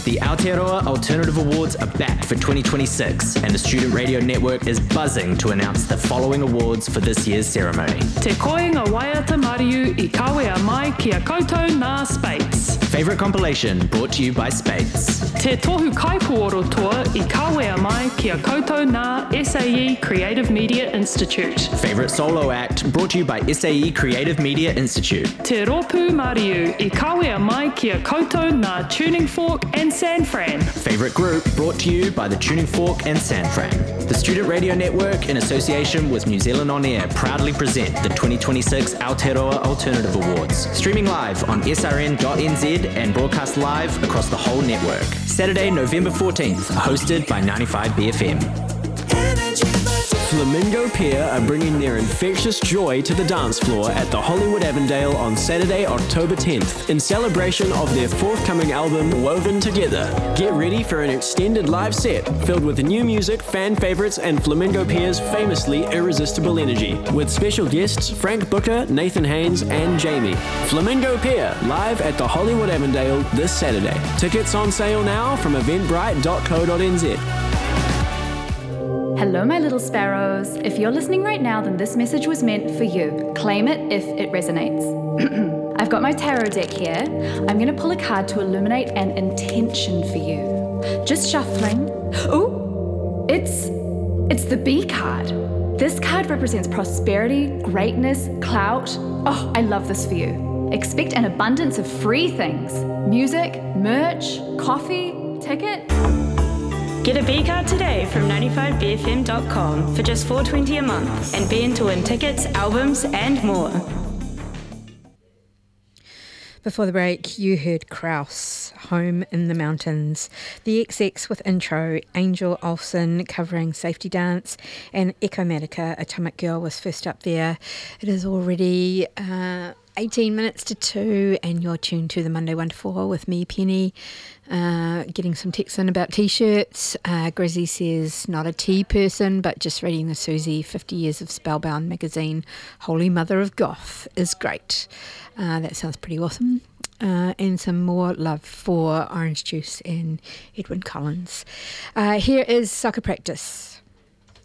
The Aotearoa Alternative Awards are back for 2026, and the Student Radio Network is buzzing to announce the following awards for this year's ceremony. Te koinga waiata mariu I kawea mai kia koutou nā Spates. Favourite compilation brought to you by Spates. Te tohu kaipuoro toa I kawea mai kia koutou nā SAE Creative Media Institute. Favourite solo act brought to you by SAE Creative Media Institute. Te ropu mariu I kawea mai kia koutou nā Tuning Fork and San Fran. Favourite group brought to you by the Tuning Fork and San Fran. The Student Radio Network, in association with New Zealand On Air, proudly present the 2026 Aotearoa Alternative Awards. Streaming live on srn.nz and broadcast live across the whole network. Saturday, November 14th, hosted by 95BFM. Flamingo Pier are bringing their infectious joy to the dance floor at the Hollywood Avondale on Saturday, October 10th, in celebration of their forthcoming album, Woven Together. Get ready for an extended live set filled with new music, fan favourites, and Flamingo Pier's famously irresistible energy, with special guests Frank Booker, Nathan Haynes, and Jamie. Flamingo Pier, live at the Hollywood Avondale this Saturday. Tickets on sale now from eventbrite.co.nz. Hello, my little sparrows. If you're listening right now, then this message was meant for you. Claim it if it resonates. I've got my tarot deck here. I'm going to pull a card to illuminate an intention for you. Just shuffling. Ooh, it's the B card. This card represents prosperity, greatness, clout. Oh, I love this for you. Expect an abundance of free things. Music, merch, coffee, tickets. Get a B card today from 95bfm.com for just $4.20 a month and be in to win tickets, albums and more. Before the break, you heard Kraus, Home in the Mountains, the XX with intro, Angel Olsen covering Safety Dance, and Echomatica, Atomic Girl was first up there. It is already 18 minutes to 2 and you're tuned to the Monday 1 to 4 with me, Penny. Getting some texts in about t-shirts. Grizzy says not a tea person, but just reading the Susie 50 Years of Spellbound magazine, Holy Mother of Goth, is great. That sounds pretty awesome. And some more love for Orange Juice and Edwyn Collins. Here is Soccer Practice.